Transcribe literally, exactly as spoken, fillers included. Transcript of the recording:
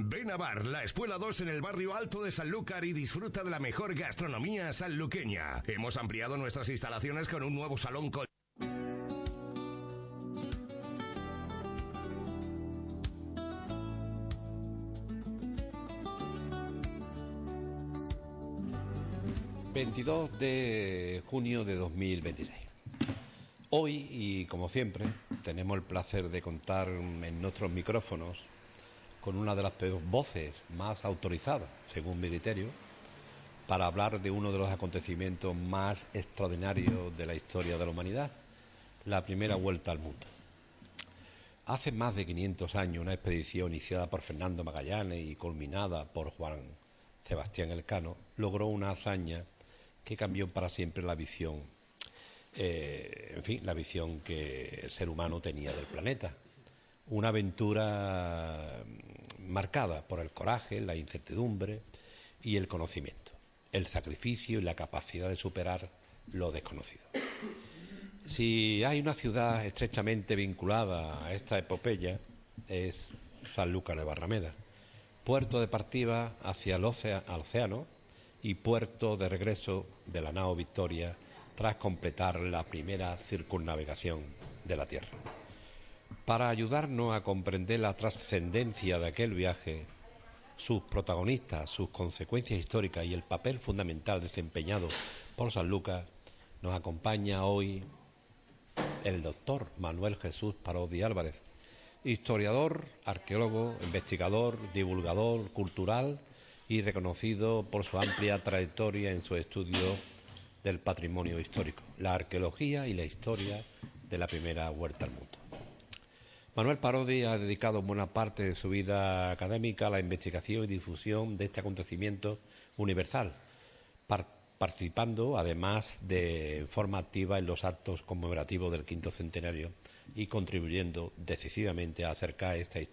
Ven a Bar, la Espuela dos en el barrio Alto de Sanlúcar y disfruta de la mejor gastronomía sanluqueña. Hemos ampliado nuestras instalaciones con un nuevo salón con... veintidós de junio de dos mil veintiséis. Hoy, y como siempre, tenemos el placer de contar en nuestros micrófonos con una de las voces más autorizadas, según mi criterio, para hablar de uno de los acontecimientos más extraordinarios de la historia de la humanidad, la primera vuelta al mundo. Hace más de quinientos años, una expedición iniciada por Fernando Magallanes y culminada por Juan Sebastián Elcano logró una hazaña que cambió para siempre la visión, eh, en fin, la visión que el ser humano tenía del planeta. Una aventura marcada por el coraje, la incertidumbre y el conocimiento, el sacrificio y la capacidad de superar lo desconocido. Si hay una ciudad estrechamente vinculada a esta epopeya, es Sanlúcar de Barrameda, puerto de partida hacia el océano y puerto de regreso de la nao Victoria tras completar la primera circunnavegación de la Tierra. Para ayudarnos a comprender la trascendencia de aquel viaje, sus protagonistas, sus consecuencias históricas y el papel fundamental desempeñado por Sanlúcar, nos acompaña hoy el doctor Manuel Jesús Parodi Álvarez, historiador, arqueólogo, investigador, divulgador cultural y reconocido por su amplia trayectoria en su estudio del patrimonio histórico, la arqueología y la historia de la primera vuelta al mundo. Manuel Parodi ha dedicado buena parte de su vida académica a la investigación y difusión de este acontecimiento universal, par- participando además de forma activa en los actos conmemorativos del quinto centenario y contribuyendo decisivamente a acercar esta,